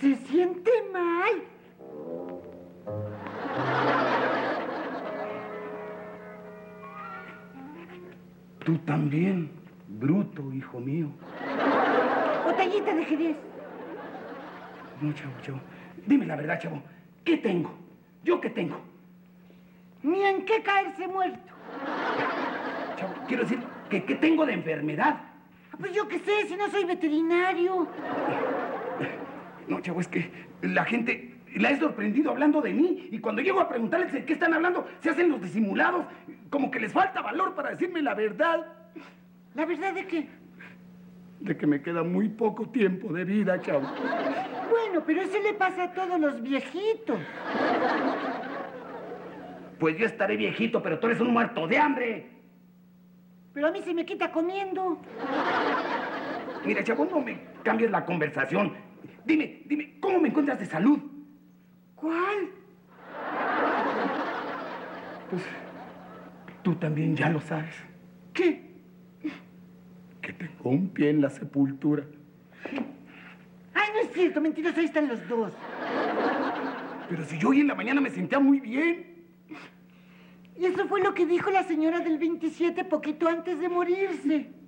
Se siente mal. Tú también, bruto, hijo mío. Botellita de Jerez. No, chavo. Dime la verdad, chavo. ¿Qué tengo? ¿Yo qué tengo? Ni en qué caerse muerto. Chavo, quiero decir, ¿qué tengo de enfermedad? Pues yo qué sé, si no soy veterinario. No, chavo, es que la gente la he sorprendido hablando de mí. Y cuando llego a preguntarles de qué están hablando, se hacen los disimulados. Como que les falta valor para decirme la verdad. ¿La verdad de qué? De que me queda muy poco tiempo de vida, chavo. Bueno, pero eso le pasa a todos los viejitos. Pues yo estaré viejito, pero tú eres un muerto de hambre. Pero a mí se me quita comiendo. Mira, chavo, no me cambies la conversación. Dime, ¿cómo me encuentras de salud? ¿Cuál? Pues, tú también ya lo sabes. ¿Qué? Que tengo un pie en la sepultura. Ay, no es cierto, mentiroso, ahí están los dos. Pero si yo hoy en la mañana me sentía muy bien. Y eso fue lo que dijo la señora del 27 poquito antes de morirse.